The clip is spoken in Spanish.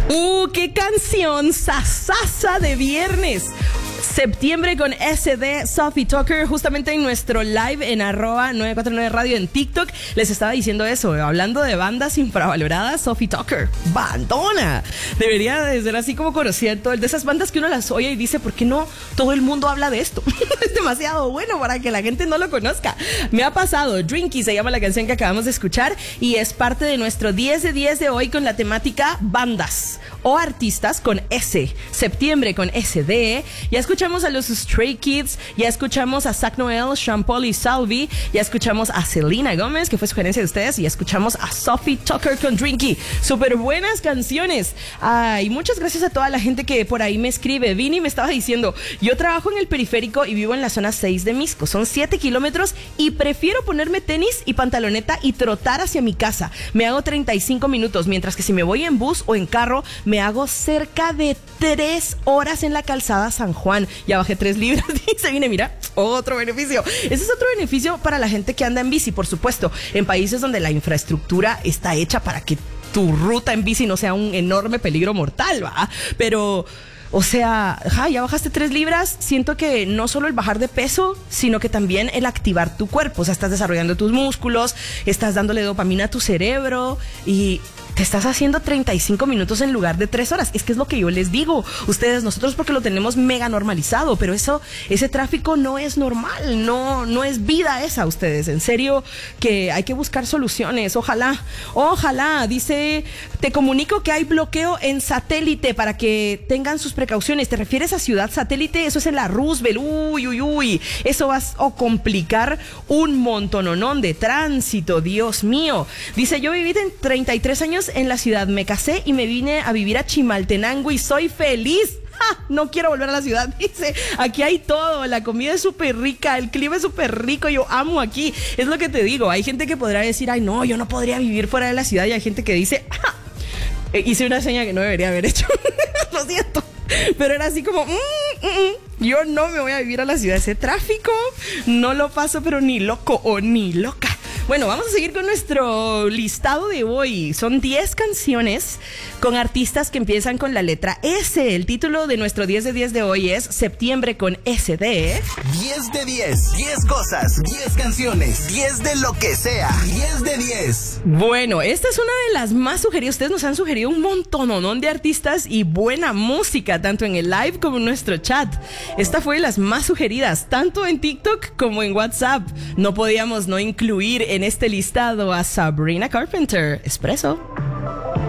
¡Qué canción! ¡Sasasa de viernes! Septiembre con SD, Sophie Tucker, justamente en nuestro live en @949 Radio en TikTok. Les estaba diciendo eso, hablando de bandas infravaloradas. Sophie Tucker, bandona. Debería de ser así como conocida todo, de esas bandas que uno las oye y dice, ¿por qué no todo el mundo habla de esto? Es demasiado bueno para que la gente no lo conozca. Me ha pasado. Drinky se llama la canción que acabamos de escuchar y es parte de nuestro 10 de 10 de hoy con la temática bandas o artistas con S. Septiembre con SD. Ya escuchamos a los Stray Kids, ya escuchamos a Zach Noel, Sean Paul y Salvi, ya escuchamos a Selena Gómez, que fue sugerencia de ustedes, y ya escuchamos a Sophie Tucker con Drinky. Súper buenas canciones. Y muchas gracias a toda la gente que por ahí me escribe. Vini me estaba diciendo, yo trabajo en el periférico y vivo en la zona 6 de Misco. Son 7 kilómetros y prefiero ponerme tenis y pantaloneta y trotar hacia mi casa. Me hago 35 minutos, mientras que si me voy en bus o en carro, me hago cerca de 3 horas en la calzada San Juan. Ya bajé 3 libras, dice, viene, mira, otro beneficio. Ese es otro beneficio para la gente que anda en bici, por supuesto, en países donde la infraestructura está hecha para que tu ruta en bici no sea un enorme peligro mortal, ¿va? Pero, o sea, ya bajaste 3 libras, siento que no solo el bajar de peso, sino que también el activar tu cuerpo, o sea, estás desarrollando tus músculos, estás dándole dopamina a tu cerebro y te estás haciendo 35 minutos en lugar de 3 horas. Es que es lo que yo les digo. Ustedes, nosotros porque lo tenemos mega normalizado, pero ese tráfico no es normal, no es vida esa, ustedes. En serio que hay que buscar soluciones. Ojalá. Dice, te comunico que hay bloqueo en Satélite para que tengan sus precauciones. ¿Te refieres a Ciudad Satélite? Eso es en la Roosevelt. Uy. Eso va a complicar un montononón de tránsito. Dios mío. Dice, yo viví 33 años en la ciudad, me casé y me vine a vivir a Chimaltenango y soy feliz. No quiero volver a la ciudad, dice. Aquí hay todo, la comida es súper rica, el clima es súper rico, yo amo aquí. Es lo que te digo, hay gente que podrá decir, ay no, yo no podría vivir fuera de la ciudad, y hay gente que dice, hice una seña que no debería haber hecho. Lo siento, pero era así como yo no me voy a vivir a la ciudad, ese tráfico no lo paso pero ni loco o ni loca. Bueno, vamos a seguir con nuestro listado de hoy. Son 10 canciones con artistas que empiezan con la letra S. El título de nuestro 10 de 10 de hoy es Septiembre con SD. 10 de 10, 10 cosas, 10 canciones, 10 de lo que sea, 10 de 10. Bueno, esta es una de las más sugeridas. Ustedes nos han sugerido un montononón de artistas y buena música, tanto en el live como en nuestro chat. Esta fue de las más sugeridas, tanto en TikTok como en WhatsApp. No podíamos no incluir en este listado a Sabrina Carpenter. Espresso.